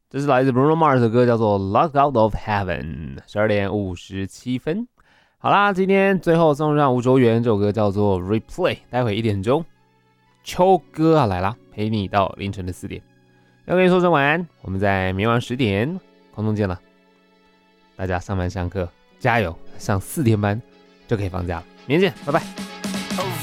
这是来自 Bruno Mars 的歌，叫做 Locked Out of Heaven。12点57分。好啦，今天最后送上5周元，这首歌叫做 Replay。待会1点钟，秋哥来啦，陪你到凌晨的4点。要跟你说声晚安，我们在明晚10点空中见了。大家上班上课加油，上4天班就可以放假了。明天见，拜拜。